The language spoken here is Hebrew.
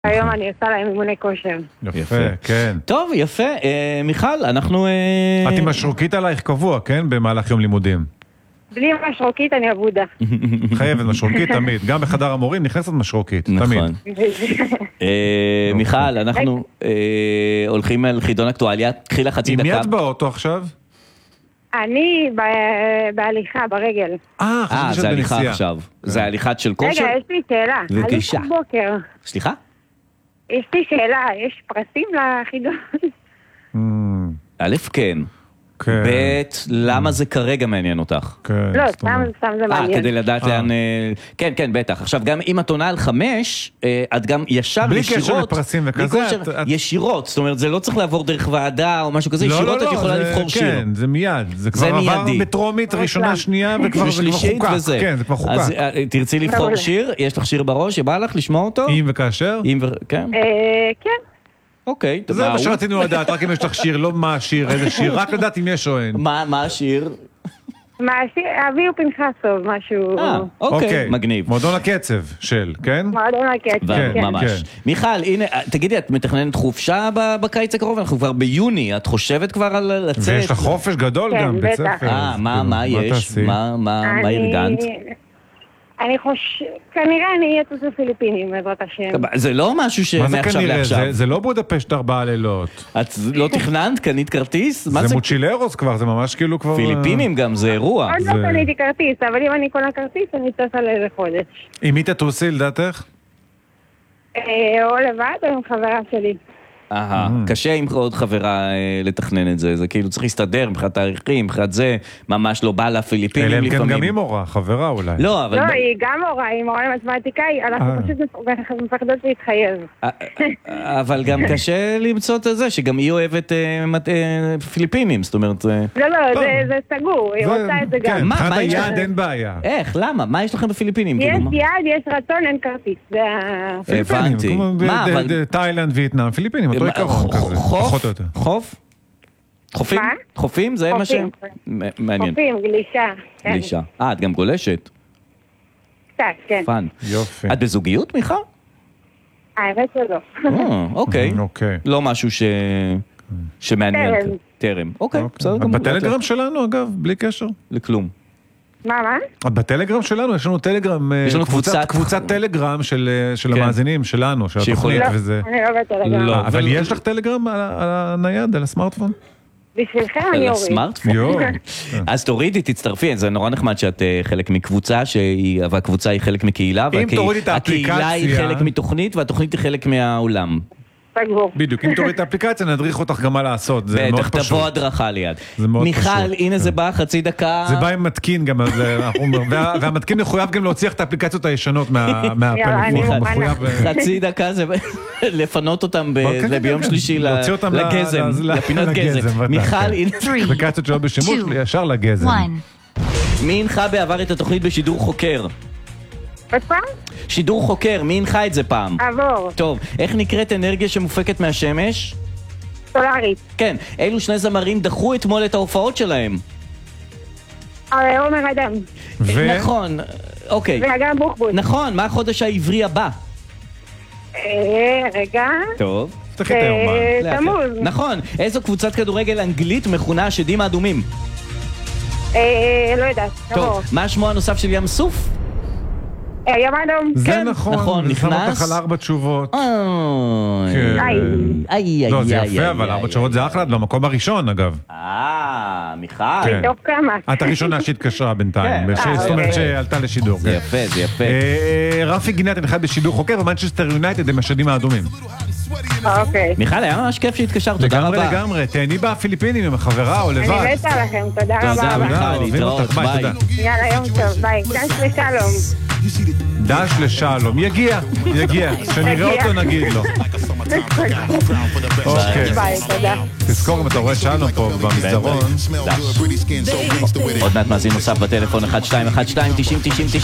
היום אני עושה להם אימוני כושר. יפה, כן. טוב, יפה. מיכל, אנחנו... את עם משרוקית עלייך קבוע, כן? במהלך יום לימודים. בלי משרוקית אני עבודה. חייבת משרוקית תמיד. גם בחדר המורים נכנסת משרוקית, תמיד. נכון. מיכל, אנחנו הולכים על חידון אקטואליה. קחי לה חצי דקה. עם מי את באוטו עכשיו? אני בהליכה, ברגל. חשבתי זה שאת הליכה בנסיעה. עכשיו. זה הליכת של כושר? רגע, יש לי שאלה. וגישה. הליכת בוקר. סליחה? יש לי שאלה, יש פרסים לחידון? א', כן. ב', למה זה כרגע מעניין אותך? לא, סתם זה מעניין. כדי לדעת לאן... כן, כן, בטח. עכשיו, גם אם את עונה על 5, את גם ישר בלי ישירות... קשר לפרסים וכזה. ישירות, זאת אומרת, זה לא צריך לעבור דרך ועדה או משהו כזה, ישירות את יכולה לבחור שיר. כן, זה מיד. זה כבר עבר בטרומית, ראשונה, שנייה, וכבר חוקק. כן, זה כבר חוקק. אז תרצי לבחור שיר? יש לך שיר בראש שבא לך לשמוע אותו? אם וכאשר? כן. אוקיי. זה מה שרצינו לדעת, רק אם יש לך שיר, לא מה השיר, איזה שיר, רק לדעת אם יש או אין. מה השיר? מה השיר? אביהו פנחסוב, משהו... אוקיי, מגניב. מועדון הקצב של, כן? מועדון הקצב, כן. ממש. מיכל, הנה, תגידי, את מתכננת חופשה בקיץ הקרוב? אנחנו כבר ביוני, את חושבת כבר על לצאת? ויש לך חופש גדול גם, בית ספר. מה יש? מה ארגנת? אני חושב, כנראה אני אהיה טוס לפיליפינים, בעזרת השם. זה לא משהו שמעכשיו לעכשיו. זה לא בודפשט 4 לילות. את לא תכננת? קנית כרטיס? זה מוצ'ילרוס כבר, זה ממש כאילו כבר... פיליפינים גם, זה אירוע. עוד לא קניתי כרטיס, אבל אם אני קונה כרטיס, אני טוס על איזה חודש. עם מי תטוסי, לדעתך? או לבד או עם חברה שלי. קשה עם עוד חברה לתכנן את זה, זה כאילו צריך להסתדר מבחינת תאריכים, מבחינת זה, ממש לא בא לפיליפינים לפעמים. אלא הם גם היא מורה, חברה אולי. לא, אבל... לא, היא גם מורה, היא מורה למתמטיקאי, אנחנו פשוט מפחדות להתחייב. אבל גם קשה למצוא את זה, שגם היא אוהבת פיליפינים, זאת אומרת... לא, זה סגור, היא רוצה את זה גם. מבחינת היעד אין בעיה. איך? למה? מה יש לכם בפיליפינים? יש יעד, יש רצון, אין כרטיס. הבנתי. תאילנד, וייטנאם, פיליפינים. חוף? חופים? חופים? זה מה ש... מעניין. חופים, גלישה. גלישה. את גם גולשת? קצת, כן. פן. יופי. את בזוגיות, מיכל? האמת שלא. אוקיי. לא משהו שמעניין. טרם. אוקיי, בסדר. את בטלגרם שלנו, אגב, בלי קשר? לכלום. מה? את בטלגרם שלנו, יש לנו טלגרם, יש לנו קבוצת טלגרם של המאזינים שלנו, של התוכנית וזה. אני לא בטלגרם. אבל יש לך טלגרם על הנייד, על הסמארטפון? בשבילכם אני אוריד. על הסמארטפון? אז תורידי, תצטרפי, זה נורא נחמד שאת חלק מקבוצה, והקבוצה היא חלק מקהילה, והקהילה היא חלק מתוכנית, והתוכנית היא חלק מהעולם. בדיוק, אם תוריד את האפליקציה נדריך אותך גם מה לעשות, זה מאוד פשוט. בטח תבוא הדרכה ליד. מיכל, הנה זה בא, חצי דקה. זה בא עם מתקין גם, והמתקין מחויב גם להוציא את האפליקציות הישנות מהפלאפון. חצי דקה זה לפנות אותם ביום שלישי לגזם, לפינות גזם. מיכל, הנה... אפליקציות שלא בשימוש, ישר לגזם. מי הנחה בעבר את התוכנית בשידור חוקר? פעם? שידור חוקר, מי הנחה את זה פעם? עבור. טוב, איך נקראת אנרגיה שמופקת מהשמש? סולארית. כן, אילו שני זמרים דחו אתמול את ההופעות שלהם? עומר אדם. נכון, אוקיי. ואגם בוחבוט. נכון, מה החודש העברי הבא? רגע. טוב. תחי את היומן. תמוז. נכון, איזו קבוצת כדורגל אנגלית מכונה השדים האדומים? לא יודעת. טוב, מה שמו הנוסף של ים סוף? ים אדום. זה נכון, נכנס. שם אותך על 4 תשובות. לא, זה יפה, אבל 4 תשובות זה אחלה, במקום הראשון אגב. מיכל. טוב כמה. את הראשונה שהתקשרה בינתיים, זאת אומרת שעלתה לשידור. זה יפה, זה יפה. רפי גינת הנחת בשידור חוקר, ומנצ'סטר יונייטד הם השדים האדומים. אוקיי. מיכל, היה ממש כיף שהתקשרת, תודה רבה. לגמרי, תהני בפיליפינים עם החברה או לבד. אני מתה לכם, תודה רבה. תודה מיכל, להתראות, ביי. יאללה, יום טוב, ביי. דש לשלום. דש לשלום, יגיע, שנראה אותו נגיד לו. אוקיי. ביי, תודה. תזכור אם אתה רואה שלום פה במסדרון. עוד מעט מאזין נוסף בטלפון 1212 90 90 90